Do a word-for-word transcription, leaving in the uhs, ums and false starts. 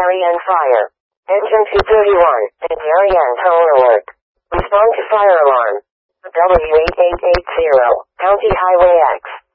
Darien Fire. Engine two thirty-one, and Darien Toll Alert. Respond to fire alarm. W eight eight eight zero, County Highway X.